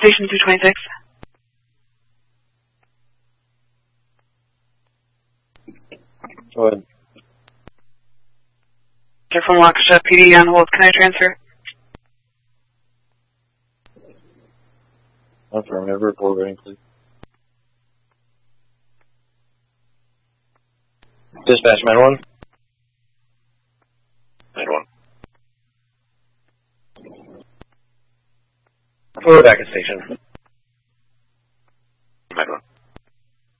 Station 226. Go ahead. They're from Waukesha PD on hold. Can I transfer? Affirmative. Report rating, please. Dispatch, man 1. Man 1. Forward back at station.